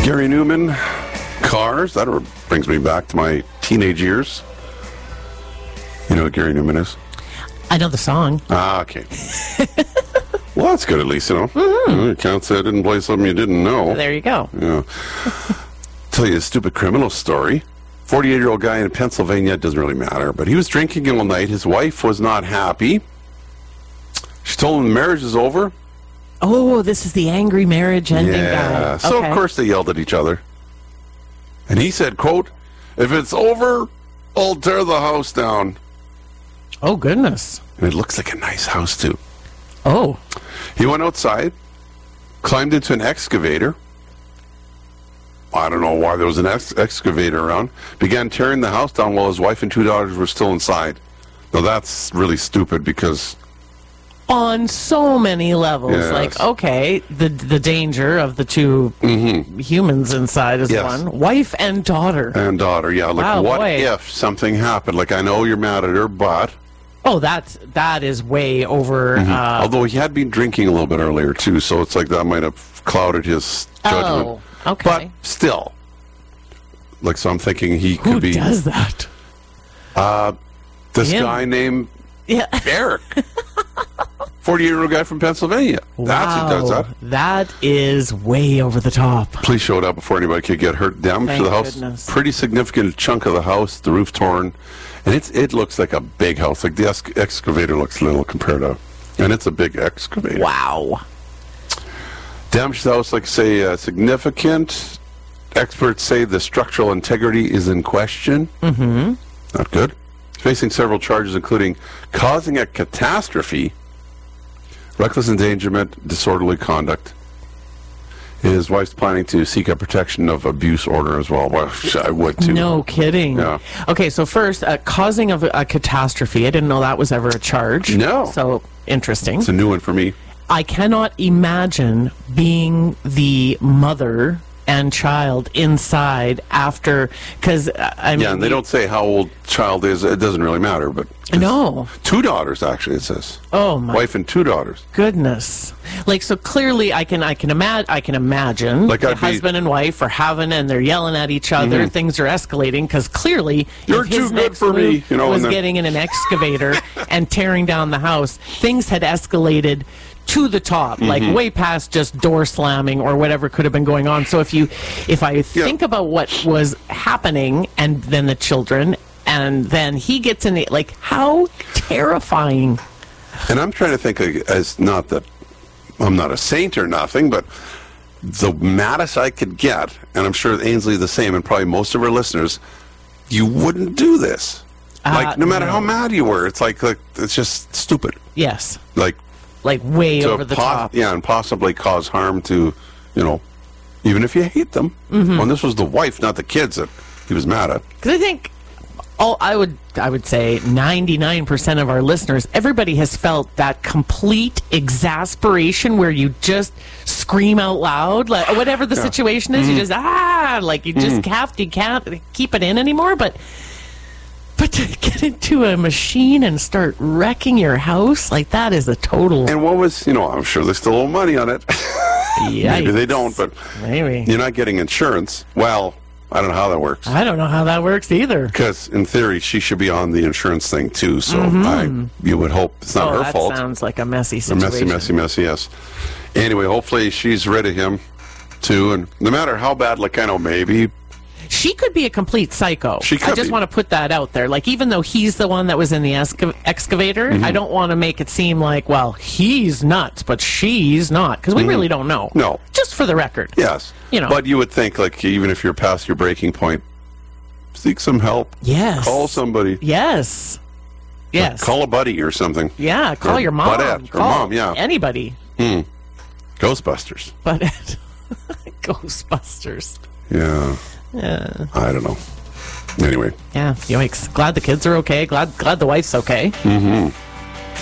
Gary Newman, Cars. That brings me back to my teenage years. You know what Gary Newman is? I know the song. Ah, okay. Well, that's good at least, you know. You can't say I didn't play something you didn't know. There you go. Yeah. Tell you a stupid criminal story. 48-year-old guy in Pennsylvania, it doesn't really matter, but he was drinking all night. His wife was not happy. She told him the marriage is over. Oh, this is the angry marriage ending guy. So, Okay. of course, they yelled at each other. And he said, quote, "If it's over, I'll tear the house down." Oh, goodness. And it looks like a nice house, too. Oh. He went outside, climbed into an excavator. I don't know why there was an excavator around. Began tearing the house down while his wife and 2 daughters were still inside. Now, that's really stupid because... On so many levels. Yes. Like, okay, the danger of the two humans inside is Yes. one. Wife and daughter. And daughter, yeah. Like, Wow, what boy. if something happened? Like, I know you're mad at her, but... Oh, that is way over. Although he had been drinking a little bit earlier, too, so it's like that might have clouded his judgment. Oh, okay. But still. Like, so I'm thinking he Who could be... does that? This Him. guy named Yeah. Eric. 48-year-old guy from Pennsylvania. That's who does that. That is way over the top. Police showed up before anybody could get hurt. Damage to Thank the house. goodness. Pretty significant chunk of the house. The roof torn. And it looks like a big house. Like the excavator looks little compared to... And it's a big excavator. Wow. Damage to the house, like I say, significant. Experts say the structural integrity is in question. Mm-hmm. Not good. He's facing several charges, including causing a catastrophe, reckless endangerment, disorderly conduct. His wife's planning to seek a protection of abuse order as well. Well, I would too. No kidding. Yeah. Okay, so first, causing of a catastrophe. I didn't know that was ever a charge. No. So interesting. It's a new one for me. I cannot imagine being the mother and child inside after, because I mean, Yeah, and they don't say how old child is. It doesn't really matter, but No. 2 daughters actually. It says Oh my wife and 2 daughters. goodness! Like, so clearly, I can imagine Like, the I'd be- husband and wife are having, and they're yelling at each other. Things are escalating because clearly, You're if his too good next for me, move you know, was and then- getting in an excavator and tearing down the house. Things had escalated to the top, like way past just door slamming or whatever could have been going on. So if I think about what was happening, and then the children, and then he gets in it, like, how terrifying. And I'm trying to think, as not that I'm not a saint or nothing, but the maddest I could get, and I'm sure Ainsley the same, and probably most of our listeners, you wouldn't do this. Like, no matter how mad you were, it's like it's just stupid. Yes. Like Way to over the top. Yeah, and possibly cause harm to, even if you hate them. Mm-hmm. Well, this was the wife, not the kids that he was mad at. Because I think, I would say 99% of our listeners, everybody has felt that complete exasperation where you just scream out loud, like whatever the situation is, you just like you just you can't keep it in anymore. But to get into a machine and start wrecking your house, like, that is a total. And what was, I'm sure they still owe money on it. Maybe they don't, but Maybe. you're not getting insurance. Well, I don't know how that works. I don't know how that works either. Because in theory, she should be on the insurance thing too. So you would hope it's not her that fault. Sounds like a messy A situation. messy, yes. Anyway, hopefully she's rid of him too. And no matter how bad, like, I know maybe. She could be a complete psycho. She could I just be. want to put that out there. Like, even though he's the one that was in the excavator, I don't want to make it seem like, well, he's nuts, but she's not. Because we really don't know. No. Just for the record. Yes. But you would think, like, even if you're past your breaking point, seek some help. Yes. Call somebody. Yes. Yes. Call a buddy or something. Yeah, call Or your mom. Budette, or Call mom, yeah. Anybody. Ghostbusters. But Ghostbusters. Yeah. Yeah. I don't know. Anyway. Yeah. Yikes. Glad the kids are okay. Glad the wife's okay.